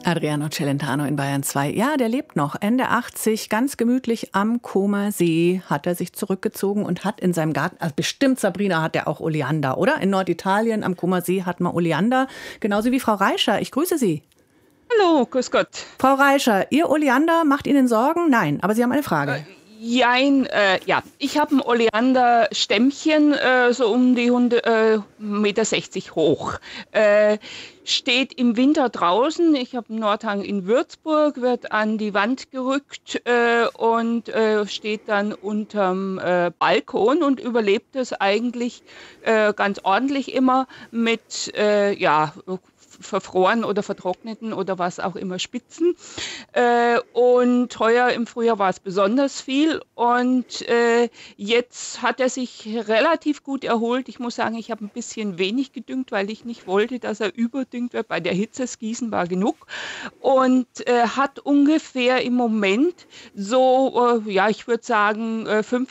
Adriano Celentano in Bayern 2. Ja, der lebt noch. Ende 80, ganz gemütlich am Comer See hat er sich zurückgezogen und hat in seinem Garten, also bestimmt Sabrina hat er auch Oleander, oder? In Norditalien am Comer See hat man Oleander. Genauso wie Frau Reischer. Ich grüße Sie. Hallo, grüß Gott. Frau Reischer, Ihr Oleander macht Ihnen Sorgen? Nein, aber Sie haben eine Frage. Ja, ich habe ein Oleander-Stämmchen, so um die 1,60 Meter hoch. Steht im Winter draußen. Ich habe einen Nordhang in Würzburg, wird an die Wand gerückt und steht dann unterm Balkon und überlebt es eigentlich ganz ordentlich immer mit, verfroren oder vertrockneten oder was auch immer Spitzen. Und heuer im Frühjahr war es besonders viel und jetzt hat er sich relativ gut erholt. Ich muss sagen, ich habe ein bisschen wenig gedüngt, weil ich nicht wollte, dass er überdüngt wird. Bei der Hitze, das Gießen war genug und hat ungefähr im Moment so, ich würde sagen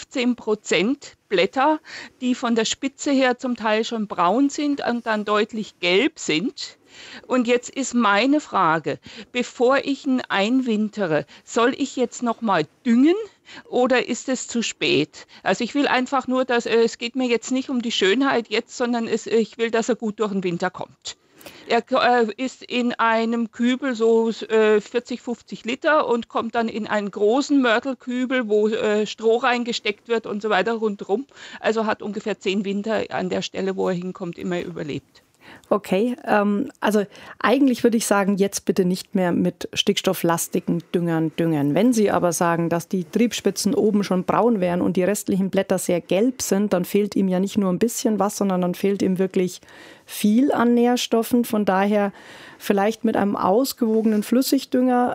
15% Blätter, die von der Spitze her zum Teil schon braun sind und dann deutlich gelb sind. Und jetzt ist meine Frage, bevor ich ihn einwintere, soll ich jetzt nochmal düngen oder ist es zu spät? Also ich will einfach nur, dass es geht mir jetzt nicht um die Schönheit jetzt, sondern ich will, dass er gut durch den Winter kommt. Er ist in einem Kübel so 40, 50 Liter und kommt dann in einen großen Mörtelkübel, wo Stroh reingesteckt wird und so weiter rundherum. Also hat ungefähr 10 Winter an der Stelle, wo er hinkommt, immer überlebt. Okay, also eigentlich würde ich sagen, jetzt bitte nicht mehr mit stickstofflastigen Düngern düngen. Wenn Sie aber sagen, dass die Triebspitzen oben schon braun wären und die restlichen Blätter sehr gelb sind, dann fehlt ihm ja nicht nur ein bisschen was, sondern dann fehlt ihm wirklich viel an Nährstoffen. Von daher vielleicht mit einem ausgewogenen Flüssigdünger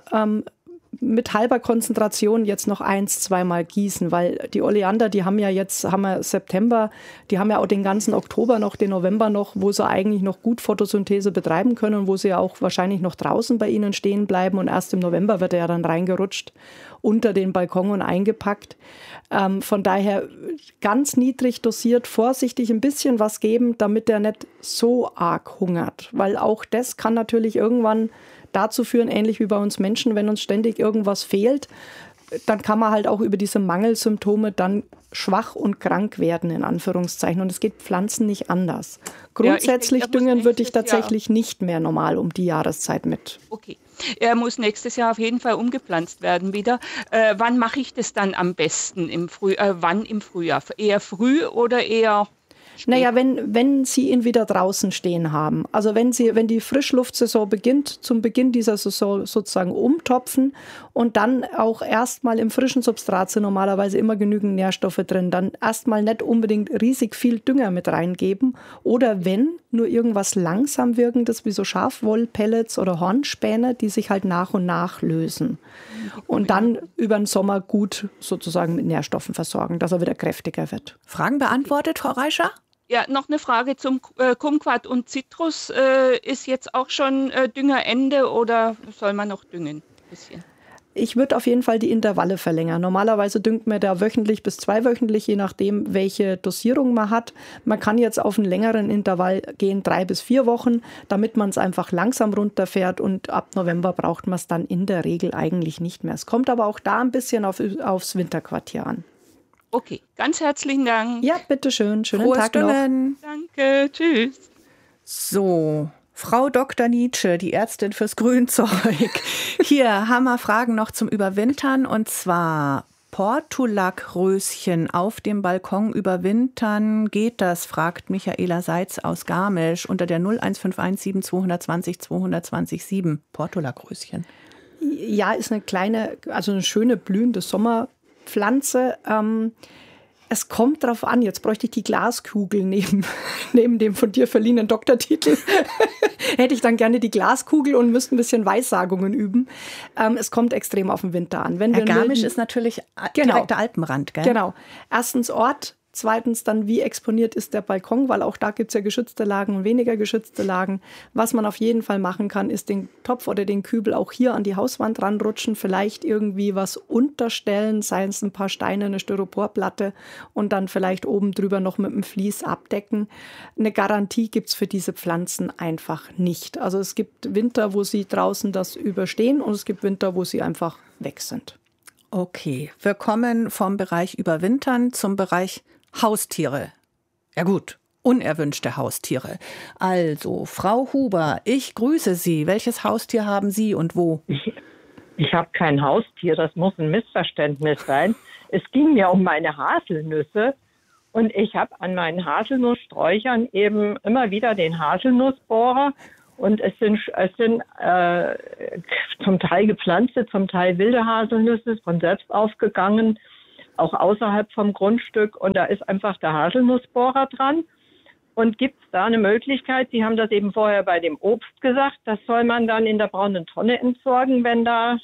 mit halber Konzentration jetzt noch 1-2 Mal gießen, weil die Oleander, haben wir September, die haben ja auch den ganzen Oktober noch, den November noch, wo sie eigentlich noch gut Photosynthese betreiben können und wo sie ja auch wahrscheinlich noch draußen bei Ihnen stehen bleiben und erst im November wird er ja dann reingerutscht unter den Balkon und eingepackt. Von daher ganz niedrig dosiert, vorsichtig ein bisschen was geben, damit er nicht so arg hungert, weil auch das kann natürlich irgendwann dazu führen, ähnlich wie bei uns Menschen, wenn uns ständig irgendwas fehlt, dann kann man halt auch über diese Mangelsymptome dann schwach und krank werden, in Anführungszeichen. Und es geht Pflanzen nicht anders. Grundsätzlich düngen würde ich tatsächlich nicht mehr normal um die Jahreszeit mit. Okay. Er muss nächstes Jahr auf jeden Fall umgepflanzt werden wieder. Wann mache ich das dann am besten? Wann im Frühjahr? Eher früh oder eher spät? Naja, wenn Sie ihn wieder draußen stehen haben, also wenn die Frischluftsaison beginnt, zum Beginn dieser Saison sozusagen umtopfen und dann auch erstmal im frischen Substrat sind normalerweise immer genügend Nährstoffe drin, dann erstmal nicht unbedingt riesig viel Dünger mit reingeben oder wenn, nur irgendwas langsam wirkendes wie so Schafwollpellets oder Hornspäne, die sich halt nach und nach lösen und dann über den Sommer gut sozusagen mit Nährstoffen versorgen, dass er wieder kräftiger wird. Fragen beantwortet, Frau Reischer? Ja, noch eine Frage zum Kumquat und Zitrus. Ist jetzt auch schon Düngerende oder soll man noch düngen? Ein bisschen. Ich würde auf jeden Fall die Intervalle verlängern. Normalerweise düngt man da wöchentlich bis 2-wöchentlich, je nachdem, welche Dosierung man hat. Man kann jetzt auf einen längeren Intervall gehen, 3 bis 4 Wochen, damit man es einfach langsam runterfährt und ab November braucht man es dann in der Regel eigentlich nicht mehr. Es kommt aber auch da ein bisschen aufs Winterquartier an. Okay, ganz herzlichen Dank. Ja, bitteschön. Schönen Frohes Tag noch. Düngen. Danke, tschüss. So, Frau Dr. Nietzsche, die Ärztin fürs Grünzeug. Hier haben wir Fragen noch zum Überwintern und zwar Portulakröschen auf dem Balkon überwintern. Geht das? Fragt Michaela Seitz aus Garmisch unter der 01517 220 220 7. Portulakröschen. Ja, ist eine schöne blühende Sommerpflanze. Es kommt drauf an, jetzt bräuchte ich die Glaskugel neben dem von dir verliehenen Doktortitel. Hätte ich dann gerne die Glaskugel und müsste ein bisschen Weissagungen üben. Es kommt extrem auf den Winter an. Garmisch ist natürlich direkter Alpenrand, gell? Genau. Erstens Ort, Zweitens dann, wie exponiert ist der Balkon, weil auch da gibt es ja geschützte Lagen und weniger geschützte Lagen. Was man auf jeden Fall machen kann, ist den Topf oder den Kübel auch hier an die Hauswand ranrutschen, vielleicht irgendwie was unterstellen, seien es ein paar Steine, eine Styroporplatte und dann vielleicht oben drüber noch mit einem Vlies abdecken. Eine Garantie gibt es für diese Pflanzen einfach nicht. Also es gibt Winter, wo sie draußen das überstehen und es gibt Winter, wo sie einfach weg sind. Okay, wir kommen vom Bereich Überwintern zum Bereich Haustiere. Ja gut, unerwünschte Haustiere. Also, Frau Huber, ich grüße Sie. Welches Haustier haben Sie und wo? Ich habe kein Haustier, das muss ein Missverständnis sein. Es ging mir um meine Haselnüsse und ich habe an meinen Haselnusssträuchern eben immer wieder den Haselnussbohrer und es sind zum Teil gepflanzte, zum Teil wilde Haselnüsse von selbst aufgegangen, auch außerhalb vom Grundstück und da ist einfach der Haselnussbohrer dran. Und gibt es da eine Möglichkeit, Sie haben das eben vorher bei dem Obst gesagt, das soll man dann in der braunen Tonne entsorgen, wenn da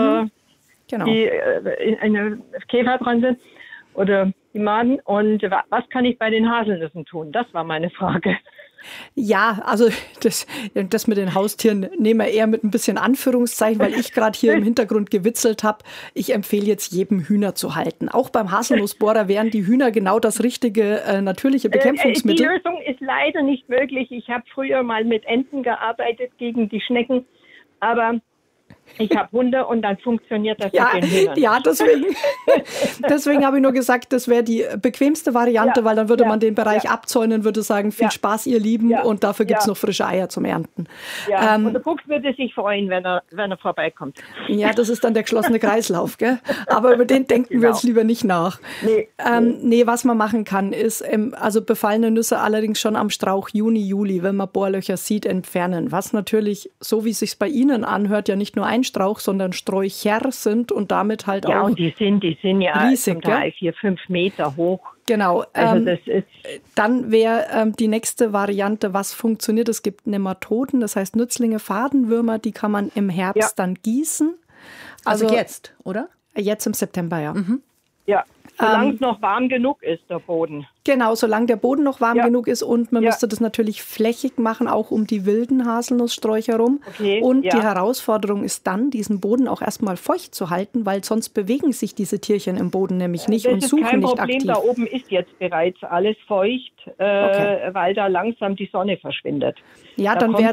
Genau. die eine Käfer dran sind oder die Maden. Und was kann ich bei den Haselnüssen tun? Das war meine Frage. Ja, also das mit den Haustieren nehmen wir eher mit ein bisschen Anführungszeichen, weil ich gerade hier im Hintergrund gewitzelt habe. Ich empfehle jetzt jedem Hühner zu halten. Auch beim Haselnussbohrer wären die Hühner genau das richtige natürliche Bekämpfungsmittel. Die Lösung ist leider nicht möglich. Ich habe früher mal mit Enten gearbeitet gegen die Schnecken, aber ich habe Hunde und dann funktioniert das Ja, mit den Hühnern. ja, deswegen habe ich nur gesagt, das wäre die bequemste Variante, weil dann würde man den Bereich abzäunen, würde sagen, viel Spaß, ihr Lieben, und dafür gibt es noch frische Eier zum Ernten. Ja, und der Fuchs würde sich freuen, wenn er vorbeikommt. Ja, das ist dann der geschlossene Kreislauf, gell? Aber über den denken wir jetzt lieber nicht nach. Nee, was man machen kann, ist, also befallene Nüsse allerdings schon am Strauch Juni, Juli, wenn man Bohrlöcher sieht, entfernen. Was natürlich, so wie es sich bei Ihnen anhört, ja nicht nur ein Strauch, sondern Sträucher sind und damit halt auch. Ja, und die sind ja riesig, zum Teil 4-5 Meter hoch. Genau. Also das ist dann wäre die nächste Variante, was funktioniert. Es gibt Nematoden, das heißt Nützlinge, Fadenwürmer, die kann man im Herbst dann gießen. Also jetzt, oder? Jetzt im September, ja. Ja, solange es noch warm genug ist, der Boden. Genau, solange der Boden noch warm genug ist und man müsste das natürlich flächig machen, auch um die wilden Haselnusssträucher rum. Okay, und die Herausforderung ist dann, diesen Boden auch erstmal feucht zu halten, weil sonst bewegen sich diese Tierchen im Boden nämlich nicht und suchen nicht aktiv. Das ist kein Problem, da oben ist jetzt bereits alles feucht, weil da langsam die Sonne verschwindet. Ja,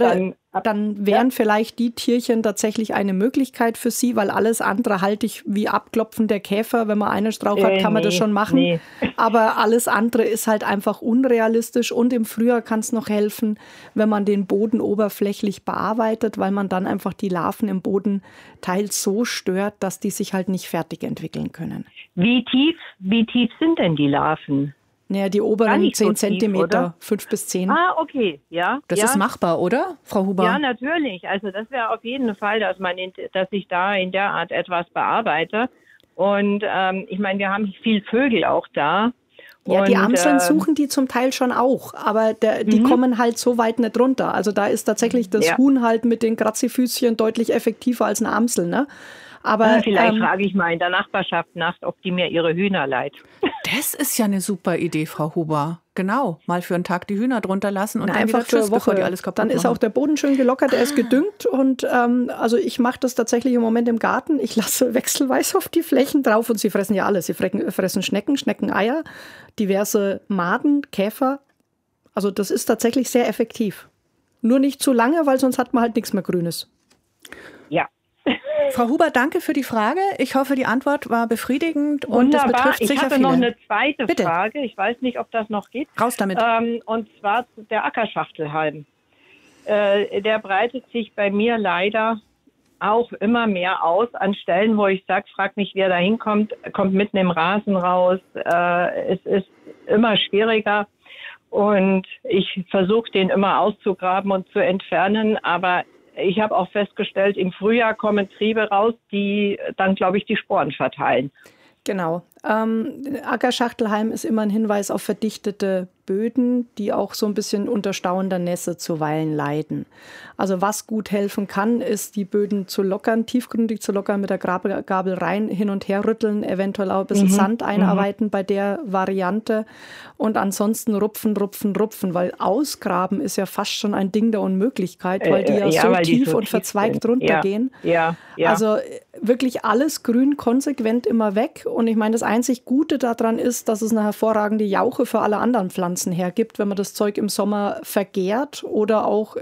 dann wären vielleicht die Tierchen tatsächlich eine Möglichkeit für Sie, weil alles andere halte ich wie Abklopfen der Käfer. Wenn man einen Strauch hat, kann man das schon machen. Nee. Aber alles andere ist halt einfach unrealistisch und im Frühjahr kann es noch helfen, wenn man den Boden oberflächlich bearbeitet, weil man dann einfach die Larven im Boden teils so stört, dass die sich halt nicht fertig entwickeln können. Wie tief sind denn die Larven? Naja, die oberen 10 so Zentimeter, 5 bis 10. Ah, okay, ja. Das ist machbar, oder, Frau Huber? Ja, natürlich. Also das wäre auf jeden Fall, dass ich da in der Art etwas bearbeite. Und ich meine, wir haben viel Vögel auch da. Ja, die Amseln suchen die zum Teil schon auch, aber die kommen halt so weit nicht runter. Also da ist tatsächlich das Huhn halt mit den Kratzifüßchen deutlich effektiver als eine Amsel, ne? Aber vielleicht frage ich mal in der Nachbarschaft nach, ob die mir ihre Hühner leiht. Das ist ja eine super Idee, Frau Huber. Genau, mal für einen Tag die Hühner drunter lassen und einfach wieder tschüss, für eine Woche. bevor die alles kaputt Dann machen. ist auch der Boden schön gelockert, er ist gedüngt und also ich mache das tatsächlich im Moment im Garten. Ich lasse wechselweise auf die Flächen drauf und sie fressen ja alles. Sie fressen Schnecken, Schneckeneier, diverse Maden, Käfer. Also das ist tatsächlich sehr effektiv. Nur nicht zu lange, weil sonst hat man halt nichts mehr Grünes. Ja. Frau Huber, danke für die Frage. Ich hoffe, die Antwort war befriedigend und Wunderbar. das betrifft sicher Ich hatte viele. noch eine zweite Bitte. Frage. Ich weiß nicht, ob das noch geht. Raus damit. Und zwar der Ackerschachtelhalm. Der breitet sich bei mir leider auch immer mehr aus an Stellen, wo ich sage, frag mich, wer da hinkommt, kommt mitten im Rasen raus. Es ist immer schwieriger und ich versuche den immer auszugraben und zu entfernen, aber ich habe auch festgestellt, im Frühjahr kommen Triebe raus, die dann, glaube ich, die Sporen verteilen. Genau. Ackerschachtelhalm ist immer ein Hinweis auf verdichtete Böden, die auch so ein bisschen unter stauender Nässe zuweilen leiden. Also was gut helfen kann, ist, die Böden zu lockern, tiefgründig zu lockern, mit der Gabel rein, hin und her rütteln, eventuell auch ein bisschen Sand einarbeiten bei der Variante und ansonsten rupfen, weil ausgraben ist ja fast schon ein Ding der Unmöglichkeit, weil die so tief und verzweigt runtergehen. Ja. Also wirklich alles grün konsequent immer weg. Und ich meine, das einzig Gute daran ist, dass es eine hervorragende Jauche für alle anderen Pflanzen hergibt, wenn man das Zeug im Sommer vergärt oder auch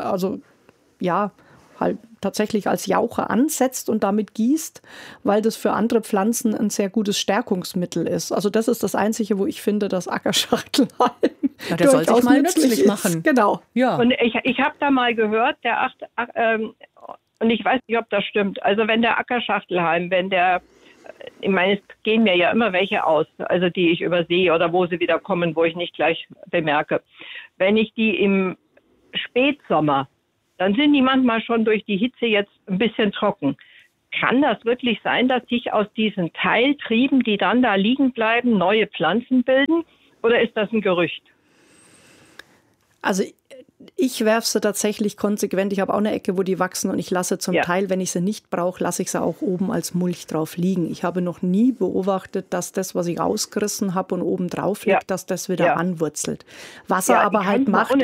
halt tatsächlich als Jauche ansetzt und damit gießt, weil das für andere Pflanzen ein sehr gutes Stärkungsmittel ist. Also das ist das Einzige, wo ich finde, dass Ackerschachtelhalm der soll sich mal nützlich machen. Genau. Ja. Und ich habe da mal gehört, und ich weiß nicht, ob das stimmt. Also wenn der Ackerschachtelhalm, ich meine, es gehen mir ja immer welche aus, also die ich übersehe oder wo sie wieder kommen, wo ich nicht gleich bemerke. Wenn ich die im Spätsommer, dann sind die manchmal schon durch die Hitze jetzt ein bisschen trocken. Kann das wirklich sein, dass sich aus diesen Teiltrieben, die dann da liegen bleiben, neue Pflanzen bilden? Oder ist das ein Gerücht? Also ich werfe sie tatsächlich konsequent. Ich habe auch eine Ecke, wo die wachsen und ich lasse zum Teil, wenn ich sie nicht brauche, lasse ich sie auch oben als Mulch drauf liegen. Ich habe noch nie beobachtet, dass das, was ich ausgerissen habe und oben drauf liegt, dass das wieder anwurzelt. Was er aber halt macht,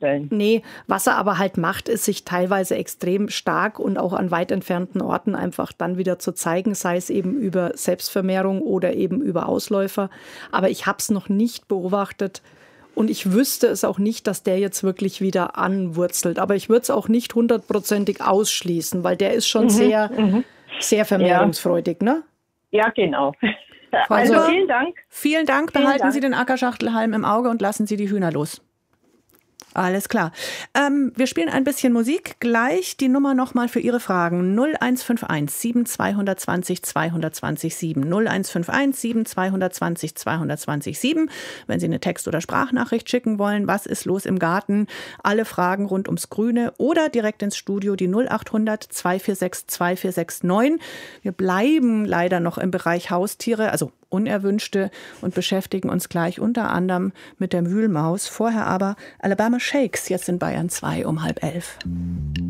ist sich teilweise extrem stark und auch an weit entfernten Orten einfach dann wieder zu zeigen, sei es eben über Selbstvermehrung oder eben über Ausläufer. Aber ich habe es noch nicht beobachtet. Und ich wüsste es auch nicht, dass der jetzt wirklich wieder anwurzelt. Aber ich würde es auch nicht 100%ig ausschließen, weil der ist schon sehr vermehrungsfreudig, ne? Ja, genau. Also vielen Dank. Vielen Dank. Behalten Sie den Ackerschachtelhalm im Auge und lassen Sie die Hühner los. Alles klar. Wir spielen ein bisschen Musik. Gleich die Nummer nochmal für Ihre Fragen. 0151 7220 220 7. 0151 7220 220 7. Wenn Sie eine Text- oder Sprachnachricht schicken wollen, was ist los im Garten? Alle Fragen rund ums Grüne oder direkt ins Studio, die 0800 246 2469. Wir bleiben leider noch im Bereich Haustiere, also Unerwünschte, und beschäftigen uns gleich unter anderem mit der Wühlmaus. Vorher aber Alabama Shakes, jetzt in Bayern 2 um 10:30.